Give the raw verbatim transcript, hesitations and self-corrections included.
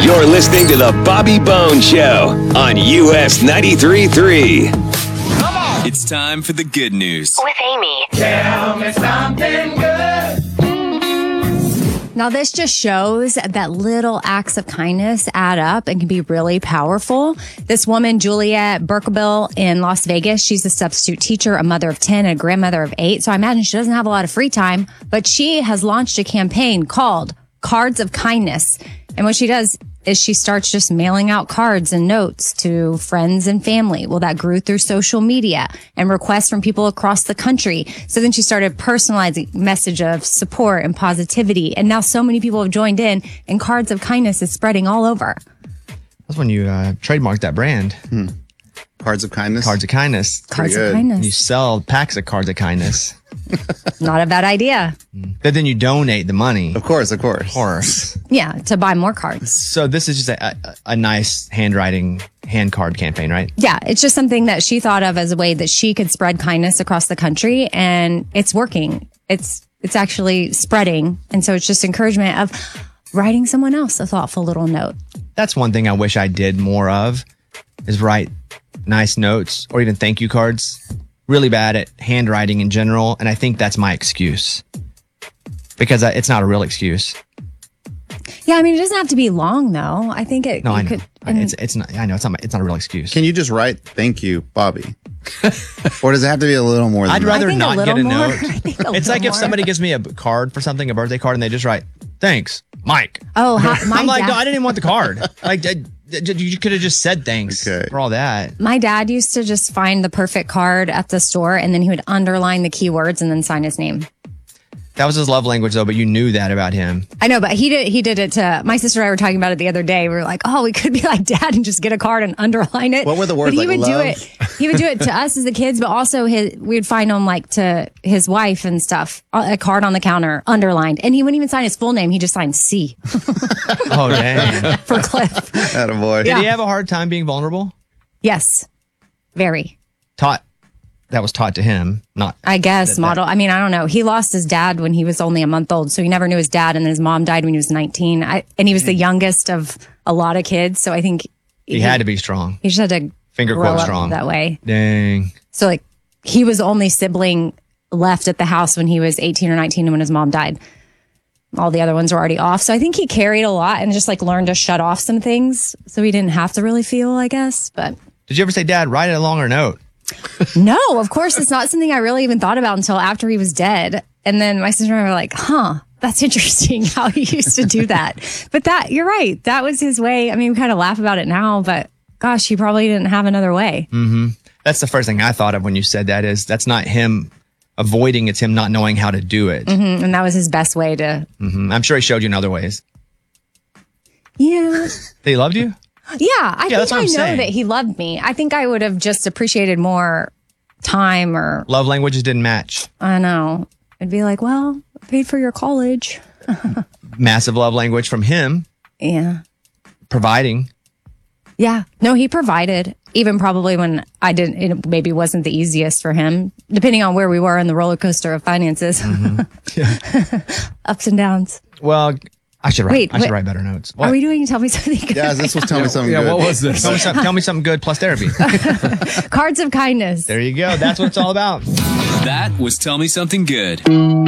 You're listening to The Bobby Bone Show on U S ninety-three point three. It's time for the good news. With Amy. Tell me something good. Now, this just shows that little acts of kindness add up and can be really powerful. This woman, Juliet Berkebill in Las Vegas, she's a substitute teacher, a mother of ten, and a grandmother of eight. So I imagine she doesn't have a lot of free time, but she has launched a campaign called Cards of Kindness. And what she does is she starts just mailing out cards and notes to friends and family. Well, that grew through social media and requests from people across the country. So then she started personalizing message of support and positivity. And now so many people have joined in, and Cards of Kindness is spreading all over. That's when you uh, trademarked that brand. Hmm. Cards of Kindness? Cards of Kindness. Cards of Kindness. You sell packs of Cards of Kindness. Not a bad idea. But then you donate the money. Of course, of course. Of course. Yeah, to buy more cards. So this is just a, a, a nice handwriting hand card campaign, right? Yeah, it's just something that she thought of as a way that she could spread kindness across the country, and it's working. It's it's actually spreading, and so it's just encouragement of writing someone else a thoughtful little note. That's one thing I wish I did more of, is write nice notes or even thank you cards. Really bad at handwriting in general, and I think that's my excuse. Because I, it's not a real excuse. Yeah, I mean, it doesn't have to be long, though. I think it. No, you I know. could, I- it's it's not. I know it's not. It's not a real excuse. Can you just write "Thank you, Bobby"? Or does it have to be a little more than I'd that? rather I think a not little get a more. note. I think a It's little like if more. somebody gives me a card for something, a birthday card, and they just write "Thanks, Mike." Oh, ha- my I'm like, dad, no, I didn't even want the card. Like, I- you could have just said thanks Okay. for all that. my dad used to just find the perfect card at the store, and then he would underline the keywords and then sign his name. That was his love language, though. But you knew that about him. I know, but he did. He did it to my sister and I were talking about it the other day. We were like, "Oh, we could be like Dad and just get a card and underline it." What were the But words, he like would love? do it. He would do it to us as the kids, but also his. We would find him like to his wife and stuff. A card on the counter, underlined, and he wouldn't even sign his full name. He just signed C Oh, dang. for Cliff. Attaboy. Did he have a hard time being vulnerable? Yes, very. Taught. That was taught to him, not. I guess That- that- model. I mean, I don't know. He lost his dad when he was only a month old, so he never knew his dad, and then his mom died when he was nineteen. I, and he was the youngest of a lot of kids, so I think He had to be strong. He just had to Finger grow quote up strong. that way. Dang. So like he was the only sibling left at the house when he was eighteen or nineteen and when his mom died. All the other ones were already off. So I think he carried a lot and just like learned to shut off some things so he didn't have to really feel, I guess. But Did you ever say, Dad, write a longer note? no, of course, it's not something I really even thought about until after he was dead. And then my sister and I were like, huh, that's interesting how he used to do that. But that, you're right. That was his way. I mean, we kind of laugh about it now, but gosh, he probably didn't have another way. Mm-hmm. That's the first thing I thought of when you said that is that's not him avoiding, it's him not knowing how to do it. Mhm, and that was his best way to, hmm I'm sure he showed you in other ways. yeah. That he loved you? Yeah, I Yeah, that's think what I I'm know saying. that he loved me. I think I would have just appreciated more time or, Love languages didn't match. I don't know. I'd be like, well, I paid for your college. Massive love language from him, Yeah. providing. Yeah. No, he provided, even probably when I didn't, it maybe wasn't the easiest for him, depending on where we were in the roller coaster of finances. Ups and downs. Well, I should write. Wait, I should wait. write better notes. Are we doing Tell Me Something Good? Yeah, this was Tell Me Something Yeah, Good. what was this? Tell me, some, tell me something good plus therapy. Cards of Kindness. There you go. That's what it's all about. That was Tell Me Something Good.